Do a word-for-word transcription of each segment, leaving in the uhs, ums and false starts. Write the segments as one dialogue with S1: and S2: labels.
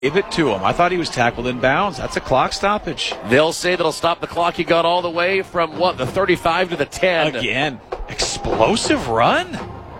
S1: Give it to him. I thought he was tackled in bounds. That's a clock stoppage.
S2: They'll say that'll stop the clock. He got all the way from, what, the thirty-five to the ten.
S1: Again, explosive run.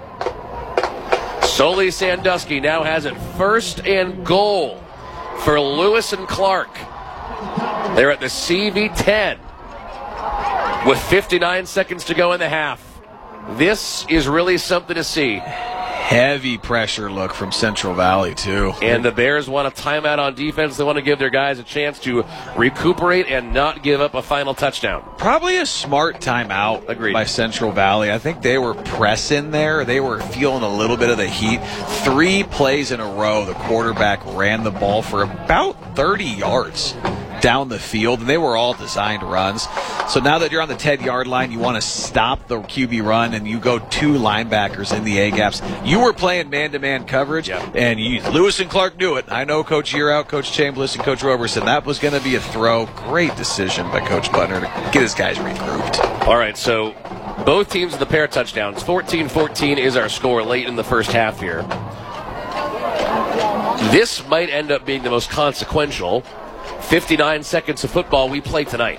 S2: Sully Sandusky now has it first and goal for Lewis and Clark. They're at the C V ten with fifty-nine seconds to go in the half. This is really something to see.
S1: Heavy pressure look from Central Valley, too.
S2: And the Bears want a timeout on defense. They want to give their guys a chance to recuperate and not give up a final touchdown.
S1: Probably a smart timeout
S2: Agreed.
S1: by Central Valley. I think they were pressing there. They were feeling a little bit of the heat. Three plays in a row, the quarterback ran the ball for about thirty yards down the field, and they were all designed runs. So now that you're on the ten-yard line, you want to stop the Q B run, and you go two linebackers in the A-gaps. You were playing man-to-man coverage,
S2: yeah.
S1: and you, Lewis and Clark knew it. I know Coach Yearout, Coach Chambliss, and Coach Roberson. That was going to be a throw. Great decision by Coach Butner to get his guys regrouped.
S2: All right, so both teams with the pair touchdowns. fourteen fourteen is our score late in the first half here. This might end up being the most consequential fifty-nine seconds of football we play tonight.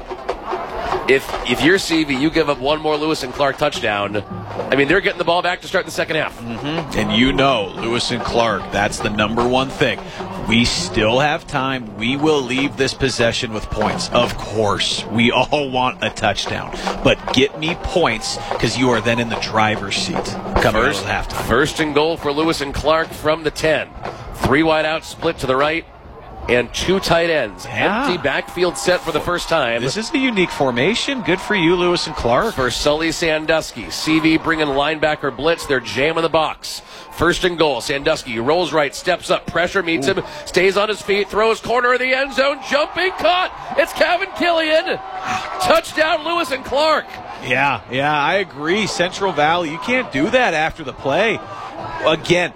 S2: If if you're C V, you give up one more Lewis and Clark touchdown, I mean, they're getting the ball back to start the second half.
S1: Mm-hmm. And you know, Lewis and Clark, that's the number one thing. We still have time. We will leave this possession with points. Of course, we all want a touchdown. But get me points, because you are then in the driver's seat coming
S2: First,
S1: out of halftime.
S2: First and goal for Lewis and Clark from the ten. Three wide out, split to the right. And two tight ends.
S1: Yeah.
S2: Empty backfield set for the first time.
S1: This is a unique formation. Good for you, Lewis and Clark.
S2: For Sully Sandusky. C V bringing linebacker blitz. They're jamming the box. First and goal. Sandusky rolls right, steps up, pressure meets Ooh. him, stays on his feet, throws corner of the end zone, jumping, caught. It's Calvin Killian. Touchdown, Lewis and Clark.
S1: Yeah, yeah, I agree. Central Valley, you can't do that after the play. Again,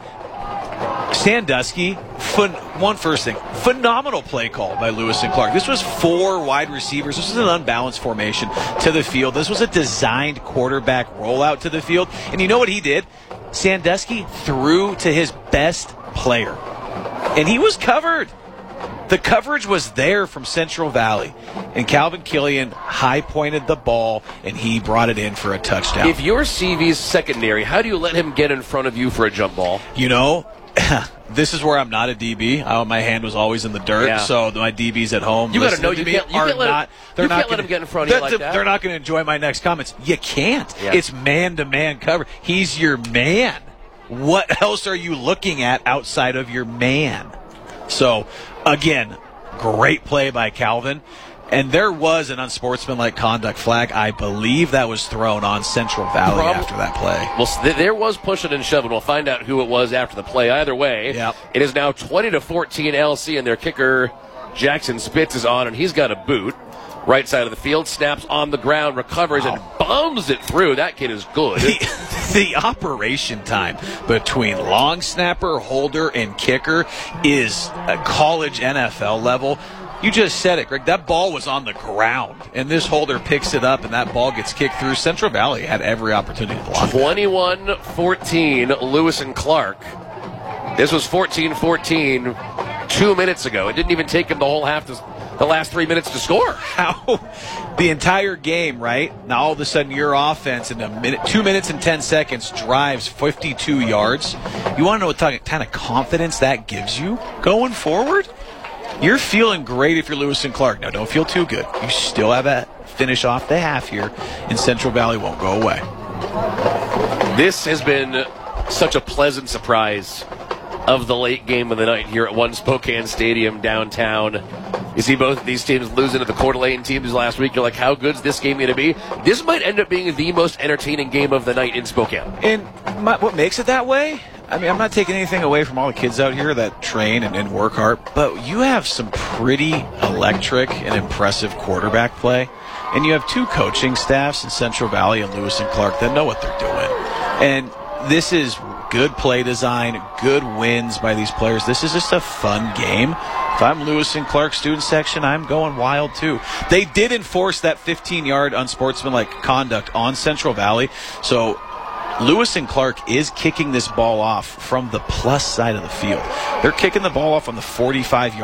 S1: Sandusky, fun, one first thing, phenomenal play call by Lewis and Clark. This was four wide receivers. This was an unbalanced formation to the field. This was a designed quarterback rollout to the field. And you know what he did? Sandusky threw to his best player. And he was covered. The coverage was there from Central Valley. And Calvin Killian high-pointed the ball, and he brought it in for a touchdown.
S2: If you're C V's secondary, how do you let him get in front of you for a jump ball?
S1: You know, this is where I'm not a D B. I, my hand was always in the dirt,
S2: yeah.
S1: so my D Bs at home
S2: you gotta know you
S1: to
S2: can't,
S1: me
S2: you
S1: are
S2: can't let
S1: not.
S2: Him,
S1: they're
S2: you
S1: not
S2: can't
S1: gonna,
S2: let him get in front of you like that.
S1: They're not going to enjoy my next comments. You can't.
S2: Yeah.
S1: It's man-to-man cover. He's your man. What else are you looking at outside of your man? So, again, great play by Calvin. And there was an unsportsmanlike conduct flag. I believe that was thrown on Central Valley Probably. after that play.
S2: Well, th- there was pushing and shoving. We'll find out who it was after the play. Either way,
S1: yep.
S2: It is now twenty to fourteen L C, and their kicker, Jackson Spitz, is on, and he's got a boot. Right side of the field, snaps on the ground, recovers, wow. and bombs it through. That kid is good.
S1: The, the operation time between long snapper, holder, and kicker is a college N F L level. You just said it, Greg. That ball was on the ground, and this holder picks it up, and that ball gets kicked through. Central Valley had every opportunity to block
S2: twenty-one fourteen, Lewis and Clark. This was fourteen fourteen two minutes ago. It didn't even take him the whole half, to, the last three minutes to score.
S1: How the entire game, right? Now all of a sudden your offense in a minute, two minutes and ten seconds drives fifty-two yards. You want to know what kind of confidence that gives you going forward? You're feeling great if you're Lewis and Clark. Now, don't feel too good. You still have a finish off the half here, and Central Valley won't go away.
S2: This has been such a pleasant surprise of the late game of the night here at One Spokane Stadium downtown. You see both of these teams losing to the Coeur d'Alene teams last week. You're like, how good's this game going to be? This might end up being the most entertaining game of the night in Spokane.
S1: And my, what makes it that way? I mean, I'm not taking anything away from all the kids out here that train and, and work hard, but you have some pretty electric and impressive quarterback play, and you have two coaching staffs in Central Valley and Lewis and Clark that know what they're doing. And this is good play design, good wins by these players. This is just a fun game. If I'm Lewis and Clark student section, I'm going wild too. They did enforce that fifteen-yard unsportsmanlike conduct on Central Valley, so Lewis and Clark is kicking this ball off from the plus side of the field. They're kicking the ball off on the forty-five yard